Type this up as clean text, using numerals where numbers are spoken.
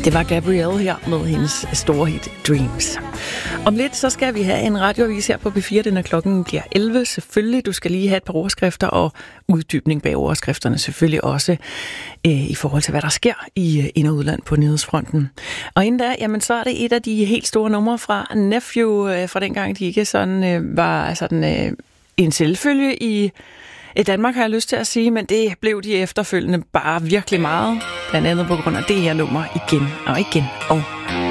Det var Gabrielle her med hendes store hit Dreams. Om lidt så skal vi have en radioavis her på P4, den klokken bliver 11. Selvfølgelig, du skal lige have et par overskrifter og uddybning bag overskrifterne selvfølgelig også i forhold til, hvad der sker i ind- og udland på nyhedsfronten. Og inden da, jamen så er det et af de helt store numre fra Nephew, fra dengang de ikke sådan var sådan en selvfølge i Danmark, har jeg lyst til at sige, men det blev de efterfølgende bare virkelig meget. Blandt andet på grund af det her nummer igen og igen og